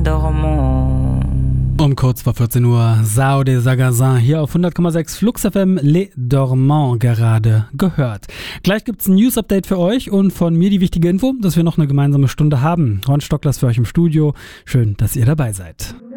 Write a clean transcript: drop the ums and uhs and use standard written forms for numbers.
dormant. Um kurz vor 14 Uhr, Sao de Sagazin hier auf 100,6 Flux FM Les Dormants gerade gehört. Gleich gibt's ein News-Update für euch und von mir die wichtige Info, dass wir noch eine gemeinsame Stunde haben. Ron Stockler ist für euch im Studio. Schön, dass ihr dabei seid.